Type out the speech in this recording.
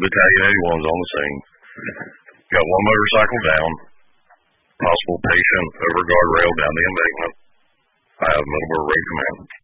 Battalion 81's on the scene. Got one motorcycle down. Possible patient over guardrail down the embankment. I have Middleburg Road Command.